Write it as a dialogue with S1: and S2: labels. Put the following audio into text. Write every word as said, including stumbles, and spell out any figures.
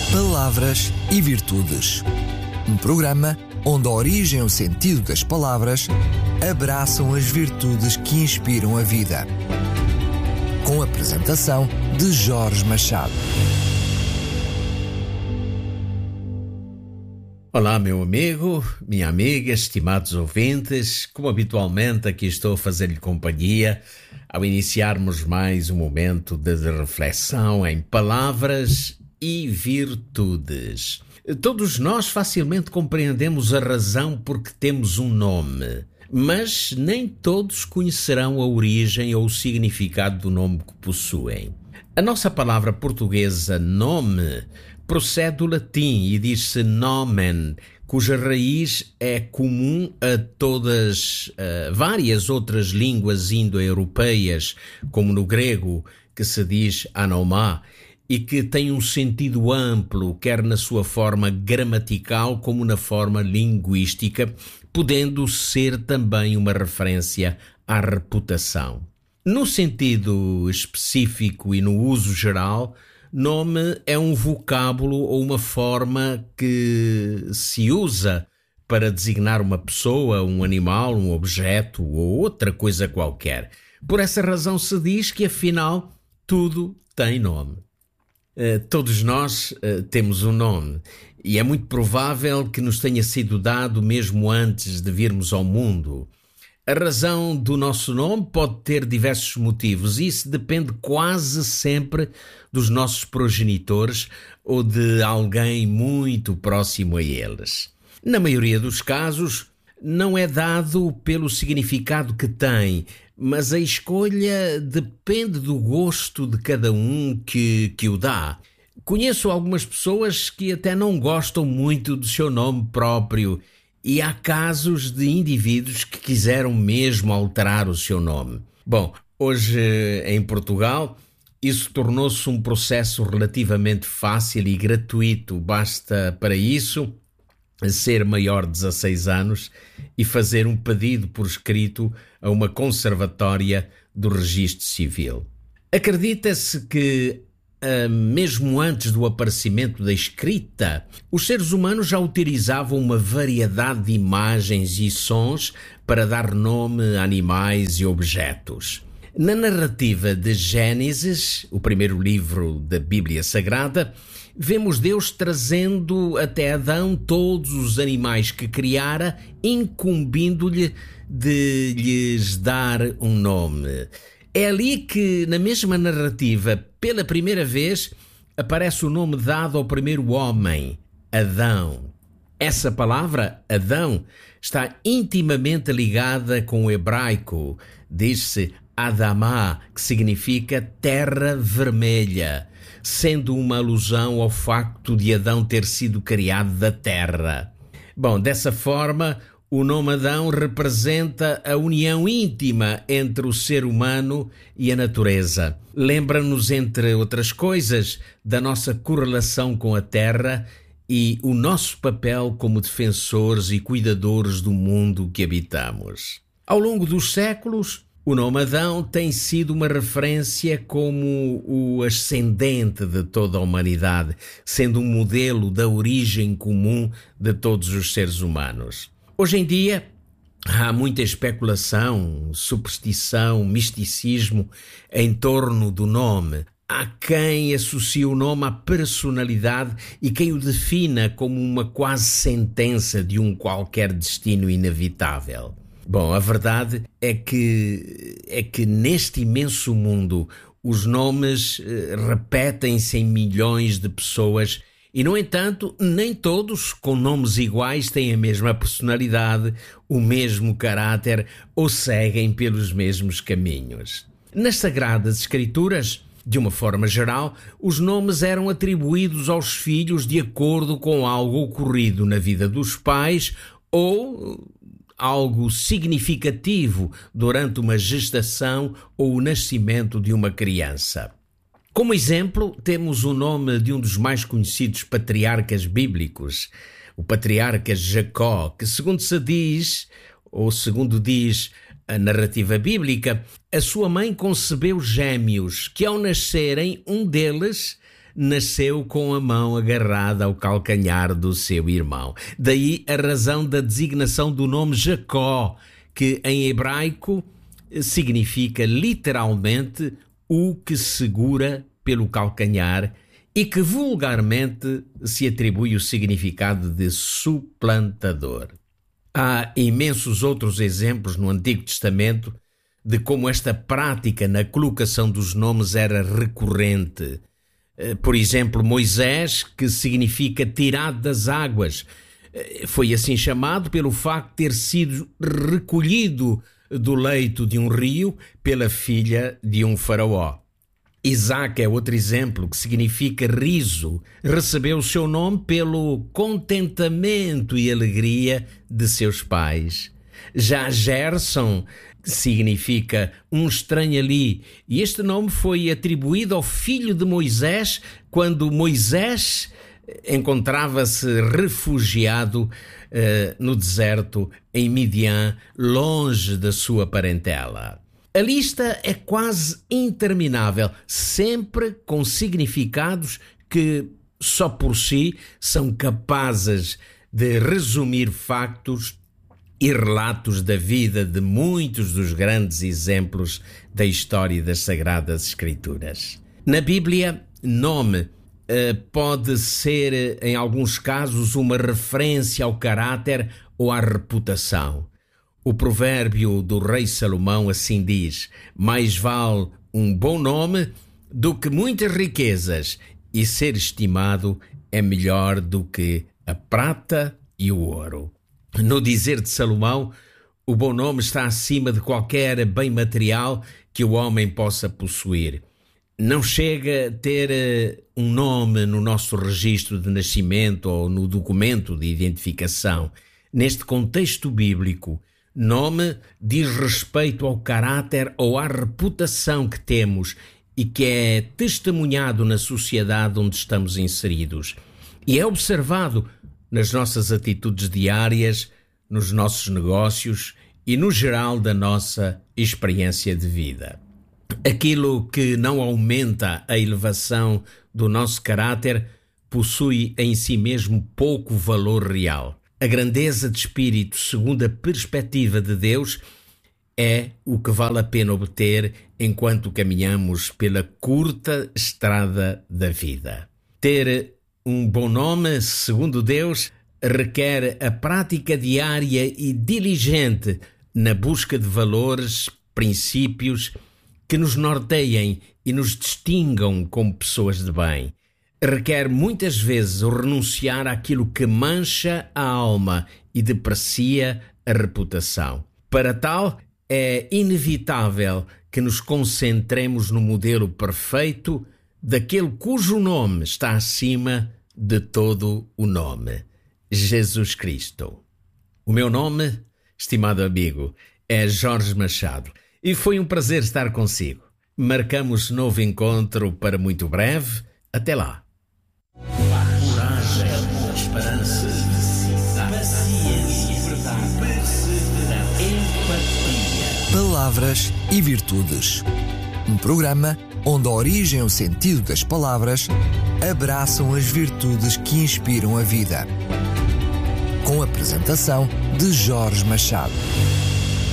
S1: Palavras e Virtudes. Um programa onde a origem e o sentido das palavras abraçam as virtudes que inspiram a vida. Com a apresentação de Jorge Machado.
S2: Olá, meu amigo, minha amiga, estimados ouvintes. Como habitualmente, aqui estou a fazer-lhe companhia ao iniciarmos mais um momento de reflexão em palavras e virtudes. Todos nós facilmente compreendemos a razão por que temos um nome, mas nem todos conhecerão a origem ou o significado do nome que possuem. A nossa palavra portuguesa nome procede do latim e diz-se nomen, cuja raiz é comum a todas uh, várias outras línguas indo-europeias, como no grego, que se diz anomá, e que tem um sentido amplo, quer na sua forma gramatical como na forma linguística, podendo ser também uma referência à reputação. No sentido específico e no uso geral, nome é um vocábulo ou uma forma que se usa para designar uma pessoa, um animal, um objeto ou outra coisa qualquer. Por essa razão se diz que, afinal, tudo tem nome. Uh, todos nós uh, temos um nome e é muito provável que nos tenha sido dado mesmo antes de virmos ao mundo. A razão do nosso nome pode ter diversos motivos e isso depende quase sempre dos nossos progenitores ou de alguém muito próximo a eles. Na maioria dos casos, não é dado pelo significado que tem, mas a escolha depende do gosto de cada um que, que o dá. Conheço algumas pessoas que até não gostam muito do seu nome próprio e há casos de indivíduos que quiseram mesmo alterar o seu nome. Bom, hoje em Portugal isso tornou-se um processo relativamente fácil e gratuito. Basta para isso ser maior de dezasseis anos e fazer um pedido por escrito a uma conservatória do Registro Civil. Acredita-se que, uh, mesmo antes do aparecimento da escrita, os seres humanos já utilizavam uma variedade de imagens e sons para dar nome a animais e objetos. Na narrativa de Gênesis, o primeiro livro da Bíblia Sagrada, vemos Deus trazendo até Adão todos os animais que criara, incumbindo-lhe de lhes dar um nome. É ali que, na mesma narrativa, pela primeira vez, aparece o nome dado ao primeiro homem, Adão. Essa palavra, Adão, está intimamente ligada com o hebraico. Diz-se Adamá, que significa terra vermelha, sendo uma alusão ao facto de Adão ter sido criado da terra. Bom, dessa forma, o nome Adão representa a união íntima entre o ser humano e a natureza. Lembra-nos, entre outras coisas, da nossa correlação com a terra e o nosso papel como defensores e cuidadores do mundo que habitamos. Ao longo dos séculos, o nome Adão tem sido uma referência como o ascendente de toda a humanidade, sendo um modelo da origem comum de todos os seres humanos. Hoje em dia, há muita especulação, superstição, misticismo em torno do nome. Há quem associe o nome à personalidade e quem o defina como uma quase sentença de um qualquer destino inevitável. Bom, a verdade é que, é que neste imenso mundo os nomes eh, repetem-se em milhões de pessoas e, no entanto, nem todos com nomes iguais têm a mesma personalidade, o mesmo caráter ou seguem pelos mesmos caminhos. Nas Sagradas Escrituras, de uma forma geral, os nomes eram atribuídos aos filhos de acordo com algo ocorrido na vida dos pais ou algo significativo durante uma gestação ou o nascimento de uma criança. Como exemplo, temos o nome de um dos mais conhecidos patriarcas bíblicos, o patriarca Jacó, que segundo se diz, ou segundo diz a narrativa bíblica, a sua mãe concebeu gêmeos, que ao nascerem, um deles nasceu com a mão agarrada ao calcanhar do seu irmão. Daí a razão da designação do nome Jacó, que em hebraico significa literalmente o que segura pelo calcanhar e que vulgarmente se atribui o significado de suplantador. Há imensos outros exemplos no Antigo Testamento de como esta prática na colocação dos nomes era recorrente. Por exemplo, Moisés, que significa tirado das águas, foi assim chamado pelo facto de ter sido recolhido do leito de um rio pela filha de um faraó. Isaac é outro exemplo, que significa riso. Recebeu o seu nome pelo contentamento e alegria de seus pais. Já Gerson significa um estranho ali, e este nome foi atribuído ao filho de Moisés quando Moisés encontrava-se refugiado uh, no deserto em Midian, longe da sua parentela. A lista é quase interminável, sempre com significados que só por si são capazes de resumir factos e relatos da vida de muitos dos grandes exemplos da história das Sagradas Escrituras. Na Bíblia, nome uh, pode ser, em alguns casos, uma referência ao caráter ou à reputação. O provérbio do rei Salomão assim diz: mais vale um bom nome do que muitas riquezas, e ser estimado é melhor do que a prata e o ouro. No dizer de Salomão, o bom nome está acima de qualquer bem material que o homem possa possuir. Não chega a ter um nome no nosso registro de nascimento ou no documento de identificação. Neste contexto bíblico, nome diz respeito ao caráter ou à reputação que temos e que é testemunhado na sociedade onde estamos inseridos. E é observado nas nossas atitudes diárias, nos nossos negócios e no geral da nossa experiência de vida. Aquilo que não aumenta a elevação do nosso caráter possui em si mesmo pouco valor real. A grandeza de espírito, segundo a perspectiva de Deus, é o que vale a pena obter enquanto caminhamos pela curta estrada da vida. Ter um bom nome, segundo Deus, requer a prática diária e diligente na busca de valores, princípios que nos norteiem e nos distingam como pessoas de bem. Requer muitas vezes o renunciar àquilo que mancha a alma e deprecia a reputação. Para tal, é inevitável que nos concentremos no modelo perfeito daquele cujo nome está acima de todo o nome: Jesus Cristo. O meu nome, estimado amigo, é Jorge Machado e foi um prazer estar consigo. Marcamos novo encontro para muito breve. Até lá. Coragem, esperança, paciência, perseverança, empatia.
S1: Palavras e Virtudes. Um programa onde a origem e o sentido das palavras abraçam as virtudes que inspiram a vida. Com a apresentação de Jorge Machado.